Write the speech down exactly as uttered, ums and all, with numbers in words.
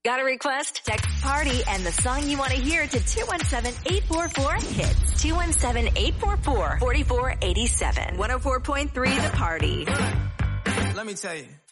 Got a request? Text PARTY and the song you want to hear to two one seven, eight four four, HITS. two one seven, eight four four, four four eight seven. one oh four point three The Party. Let me tell you.